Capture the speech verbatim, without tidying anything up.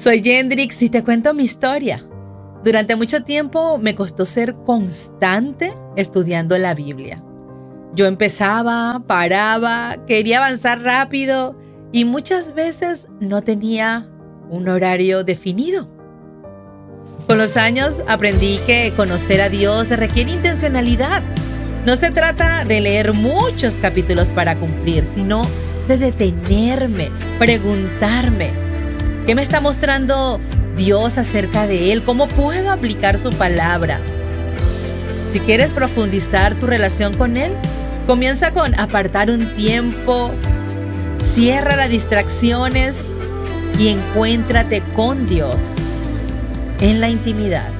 Soy Yendrix y te cuento mi historia. Durante mucho tiempo me costó ser constante estudiando la Biblia. Yo empezaba, paraba, quería avanzar rápido y muchas veces no tenía un horario definido. Con los años aprendí que conocer a Dios requiere intencionalidad. No se trata de leer muchos capítulos para cumplir, sino de detenerme, preguntarme, ¿qué me está mostrando Dios acerca de Él? ¿Cómo puedo aplicar su palabra? Si quieres profundizar tu relación con Él, comienza con apartar un tiempo, cierra las distracciones y encuéntrate con Dios en la intimidad.